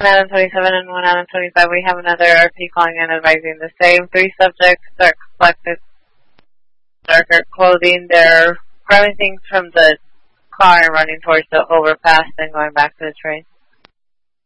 Adam 27 and 1 Adam 25, we have another RP calling in advising the same. 3 subjects are collected darker clothing. They're grabbing things from the car and running towards the overpass and going back to the train.